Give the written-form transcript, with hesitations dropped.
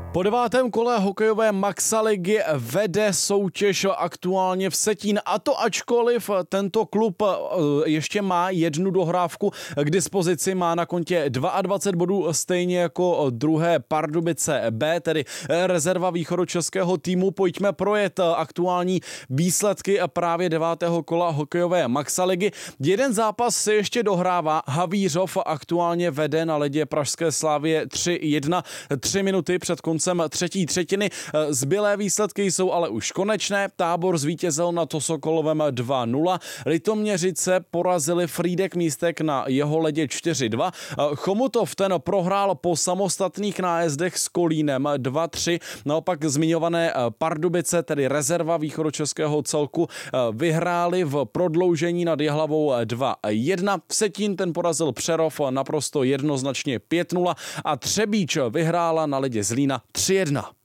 Po 9. kole hokejové Maxaligy vede soutěž aktuálně Vsetín, a to ačkoliv tento klub ještě má jednu dohrávku k dispozici, má na kontě 22 bodů, stejně jako druhé Pardubice B, tedy rezerva východočeského týmu. Pojďme projet aktuální výsledky právě 9. kola hokejové Maxaligy. Jeden zápas se ještě dohrává. Havířov aktuálně vede na ledě pražské Slavie 3-1, 3 minuty před koncem třetí třetiny. Zbylé výsledky jsou ale už konečné. Tábor zvítězil nad Sokolovem 2-0. Litoměřice porazili Frýdek Místek na jeho ledě 4-2. Chomutov ten prohrál po samostatných nájezdech s Kolínem 2-3. Naopak zmiňované Pardubice, tedy rezerva východočeského celku, vyhráli v prodloužení nad Jihlavou 2-1. Vsetín ten porazil Přerov naprosto jednoznačně 5-0 a Třebíč vyhrála na ledě Zlína 3-1.